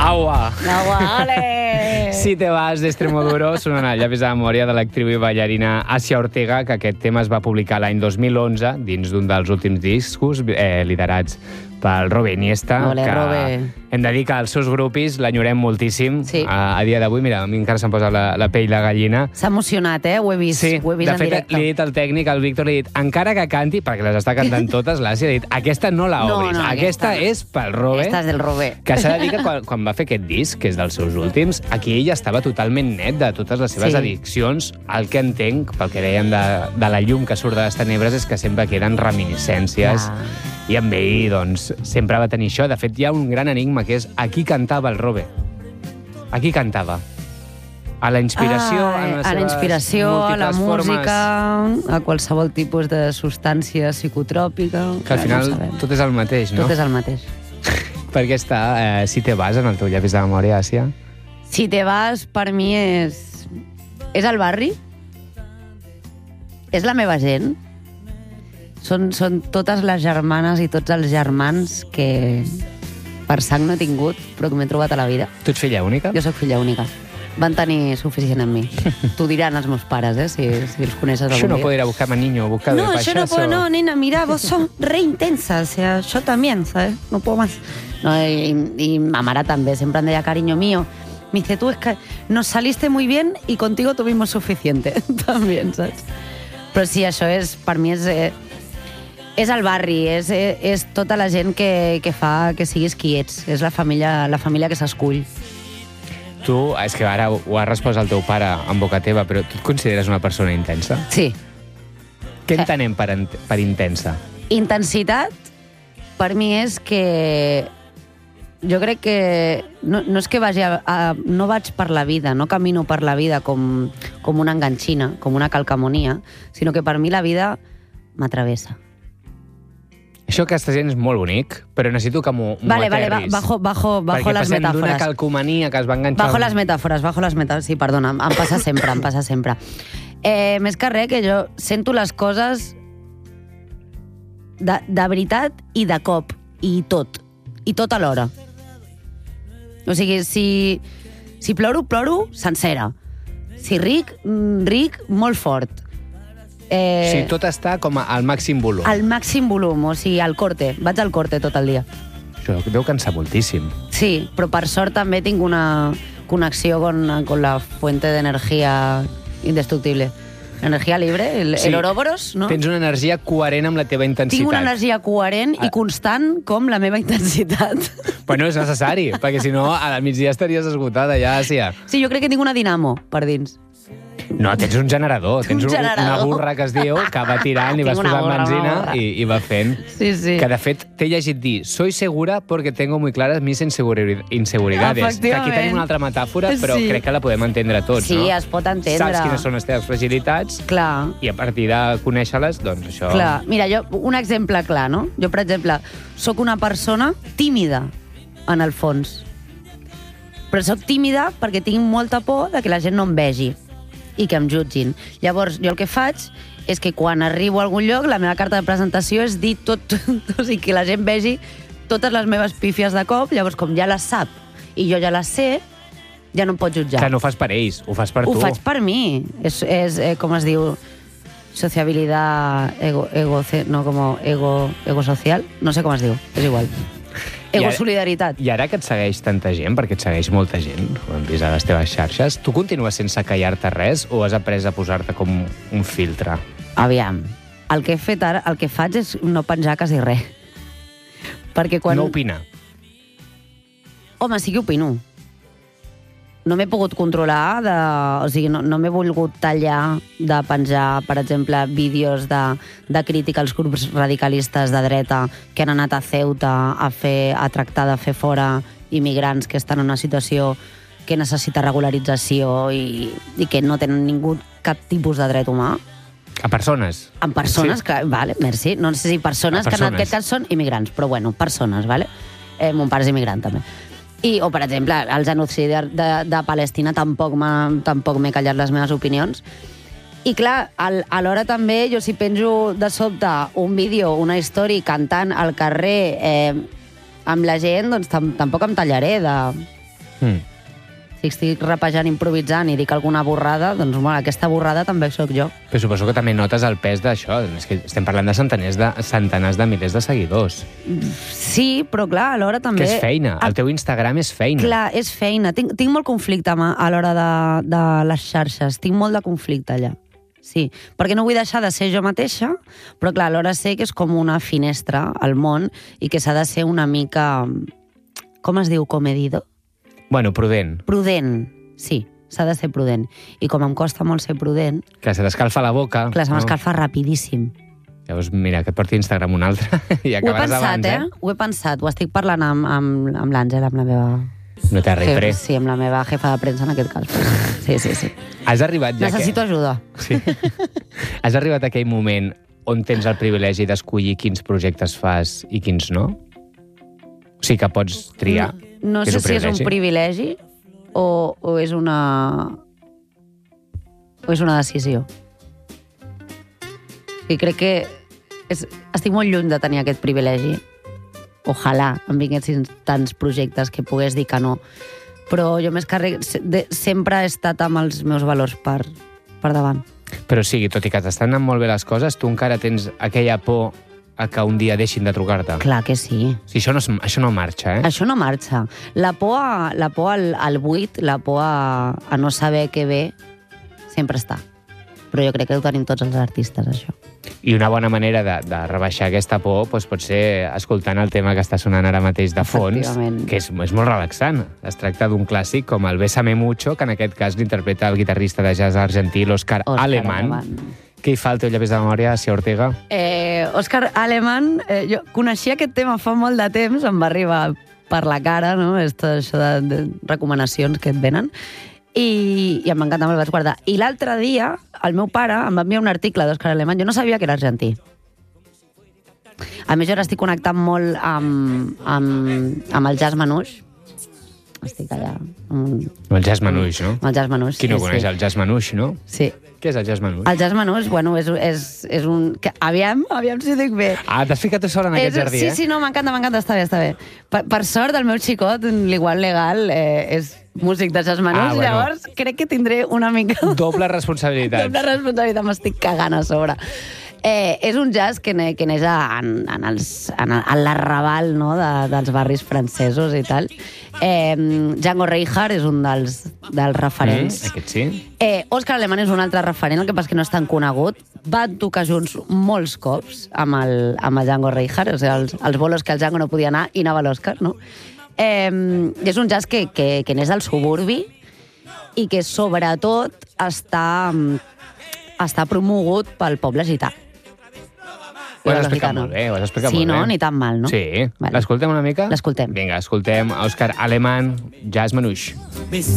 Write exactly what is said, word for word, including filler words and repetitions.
Agua. Agua, ole! Si te vas d'Extremoduro, sonant el llavis de la memòria de l'actriu i ballarina Asia Ortega, que aquest tema es va publicar l'any dos mil onze dins d'un dels últims discos eh, liderats pel Robe Iniesta, Ole, que Robe. hem de dir que els seus grupis l'enyorem moltíssim. Sí. A, a dia d'avui, mira, a mi encara se'm posa la, la pell de gallina. S'ha emocionat, eh? Ho he vist, Sí, ho he vist de en fet, directe. li he dit al tècnic, al Víctor, li he dit, encara que canti, perquè les està cantant totes, l'Àsia ha dit, aquesta no la No, obris, no, aquesta, aquesta- és pel Robe. Aquesta és del Robe. Que s'ha de dir que quan, quan va fer aquest disc, que és dels seus últims, aquí ell estava totalment net de totes les seves Sí. addiccions. El que entenc, pel que dèiem de, de la llum que surt de les tenebres, és que sempre queden reminiscències. Ah. I amb ell, doncs, sempre va tenir això. De fet, hi ha un gran enigma, que és a qui cantava el Robe. A qui cantava? A la inspiració, Ah, en les a la seves inspiració, a la múltiples música, formes, a qualsevol tipus de substància psicotròpica. que al final no ho sabem. tot és el mateix, no? Tot és el mateix. Perquè està, eh, si te vas en el teu llavis de memòria, Àsia. Si te vas, per mi és... És el barri. És la meva gent. Són, són totes les germanes i tots els germans que per sang no he tingut, però que m'he trobat a la vida. Tu ets filla única? Jo sóc filla única. Van tenir suficient amb mi. T'ho diran els meus pares, eh, si, si els coneixes algun Això no dia. puede ir a buscar a niño, buscar No, de yo no payaso. puedo, no, nena, mira, vos sos re intensa, o sea, yo también, ¿sabes? No puedo más. No, y, y ma mare també, sempre em deia, cariño mío, me dice, tú es que nos saliste muy bien y contigo tuvimos suficiente, también, saps? Però sí, això és, per mi és... Eh, és el barri, és, és, és tota la gent que, que fa que siguis qui ets. És la família, la família que s'escull. Tu, és que ara ho ha respost el teu pare en boca teva, però tu et consideres una persona intensa? Sí. Què entenem per, ent- per intensa? Intensitat, per mi és que... Jo crec que... No, no és que vagi a, a... No vaig per la vida, no camino per la vida com, com una enganxina, com una calcamonia, sinó que per mi la vida m'atravessa. Això que estàs dient és molt bonic, però necessito que m'ho m'ho Vale, vale, aterris. ba- bajo, bajo, bajo Perquè les passem d'una metàfores. calcomania que es va enganxar... Bajo les metàfores, bajo les metàfores. Sí, perdona, em passa sempre, em passa sempre. Eh, més que res, que jo sento les coses de, de veritat i de cop, i tot. I tot alhora. O sigui, si, si ploro, ploro sencera. Si ric, mm, ric molt fort. Eh, Sí, tot està com al màxim volum. al màxim volum, o sigui, al corte. Vaig al corte tot el dia. Això deu cansar moltíssim. Sí, però per sort també tinc una connexió con, con la fuente de energía indestructible. Energia libre, el, Sí. el Ouroboros, no? Tens una energia coherent amb la teva intensitat. Tinc una energia coherent i Ah. constant com la meva intensitat. Però no és necessari, perquè si no, a la migdia estaries esgotada ja, Àsia. Sí, jo crec que tinc una dinamo per dins. No, tens un generador. Tens Un un- generador. una burra que es diu, que va tirant i Tinc vas una posant burra, una benzina burra. i, i va fent. Sí, sí. Que, de fet, t'he llegit dir soy segura porque tengo muy claras mis inseguri- inseguridades. Que aquí Efectivament. tenim una altra metàfora, però Sí. crec que la podem entendre tots, Sí, no? es pot entendre. Saps quines són les teves fragilitats Clar, i a partir de conèixer-les, doncs això... clar. Mira, jo, un exemple clar, no? Jo, per exemple, sóc una persona tímida, en el fons. Però sóc tímida perquè tinc molta por de que la gent no em vegi i que em jutgin. Llavors, jo el que faig és que quan arribo a algun lloc, la meva carta de presentació és dir tot, o sigui, que la gent vegi totes les meves pífies de cop, llavors com ja les sap i jo ja les sé, ja no em pot jutjar. Que no ho fas per ells, ho fas per Ho tu. faig per mi. És, és eh, com es diu, sociabilidad ego, ego, no, como ego, ego social, no sé com es diu, és igual. I Ego ara- solidaritat. I ara que et segueix tanta gent, perquè et segueix molta gent, ho hem vist a les teves xarxes, tu continues sense callar-te res o has après a posar-te com un filtre? Aviam, el que he fet ara, el que faig és no penjar quasi res. Perquè quan... No opina. Home, sí que opino. No m'he pogut controlar, de... o sigui, no, no m'he volgut tallar de penjar, per exemple, vídeos de, de crítica als grups radicalistes de dreta que han anat a Ceuta a, fer, a tractar de fer fora immigrants que estan en una situació que necessita regularització i, i que no tenen ningú cap tipus de dret humà. A persones. En persones Sí. que... Vale, merci. No sé si persones, A que en persones. aquest cas són immigrants, però bueno, persones, vale? Eh, mon pare és immigrant, també. I, o, per exemple, el genocidi de, de, de Palestina tampoc m'ha tampoc m'he callat les meves opinions. I clar, al, alhora també jo si penjo de sobte un vídeo, una història cantant al carrer eh, amb la gent, doncs tam, tampoc em tallaré de, Mm. Si estic rapejant, improvisant i dic alguna borrada, doncs bueno, aquesta borrada també sóc jo. Però suposo que també notes el pes d'això. És que estem parlant de centenars de, centenars de milers de seguidors. Sí, però clar, alhora també... Que és feina. El teu Instagram és feina. Clar, és feina. Tinc, tinc molt conflicte a, a l'hora de, de les xarxes. Tinc molt de conflicte allà. Sí, perquè no vull deixar de ser jo mateixa, però clar, alhora sé que és com una finestra al món i que s'ha de ser una mica... Com es diu? Comedido? Bueno, prudent. Prudent, sí, s'ha de ser prudent. I com em costa molt ser prudent... Que se t'escalfa la boca. Clar, se no? m'escalfa rapidíssim. Llavors, mira, que et porti Instagram un altre i acabaràs pensat, abans, eh? eh? Ho he pensat, ho estic parlant amb, amb, amb l'Àngela, amb la meva... No t'ha res pres. Sí, amb la meva jefa de premsa en aquest cas. Sí, sí, sí. Has arribat ja Necessito que... ajuda. Sí. Has arribat a aquell moment on tens el privilegi d'escollir quins projectes fas i quins no? O sigui, que pots triar. No, no sé si és un privilegi o, o és una... o és una decisió. I crec que és, estic molt lluny de tenir aquest privilegi. Ojalà em vinguessin tants projectes que pogués dir que no. Però jo més que res, sempre he estat amb els meus valors per, per davant. Però sí, tot i que t'estan anant molt bé les coses, tu encara tens aquella por a que un dia deixin de trucar-te. Clar que sí. O sigui, això, no, això no marxa, eh? Això no marxa. La por, a, la por al, al buit, la por a, a no saber què ve, sempre està. Però jo crec que ho tenim tots els artistes, això. I una bona manera de, de rebaixar aquesta por doncs pot ser escoltant el tema que està sonant ara mateix de fons, que és, és molt relaxant. Es tracta d'un clàssic com el Bésame Mucho, que en aquest cas l'interpreta el guitarrista de jazz argentí, l'Òscar Aleman. Què hi fa el teu llavis de memòria, Sia Ortega? Eh, Òscar Aleman, eh, jo coneixia aquest tema fa molt de temps, em va arribar per la cara, no? Esto, això de, de recomanacions que et venen, i, i em va encantar, me'l vaig guardar. I l'altre dia, el meu pare em va enviar un article d'Òscar Aleman, jo no sabia que era argentí. A més, jo ara estic connectant molt amb, amb, amb el jazz manouche. Estic allà... Amb... El jazz manouche, no? El jazz manouche, Qui no sí, coneix sí. el jazz manouche, no? Sí. Què és el jazz manouche? El jazz manouche, bueno, és, és, és un... Que, aviam, aviam si ho dic bé. Ah, t'has ficat tu sola en aquest és, jardí, sí, eh? Sí, sí, no, m'encanta, m'encanta, està bé, està bé. Per, per sort, el meu xicot, l'igual legal, eh, és músic de jazz manouche, ah, bueno. Llavors crec que tindré una mica... Doble responsabilitat. Doble responsabilitat, m'estic cagant a sobre. Eh, és un jazz que, ne, que neix en, en, els, en, en l'arrabal, no?, de, dels barris francesos i tal. Eh, Django Reinhardt és un dels, dels referents. Mm, aquest sí. Eh, Òscar Aleman és un altre referent, el que passa que no és tan conegut. Van tocar junts molts cops amb el, amb el Django Reinhardt, o sigui, els, els bolos que el Django no podia anar i anava l'Òscar, no? Eh, és un jazz que, que, que neix del suburbi i que sobretot està, està promogut pel poble gità. Ho has explicat molt bé, ho has explicat sí, molt bé. Sí, no? Ni tan mal, no? Sí. Vale. L'escoltem una mica? L'escoltem. Vinga, escoltem Òscar Aleman, Jazz Manouche.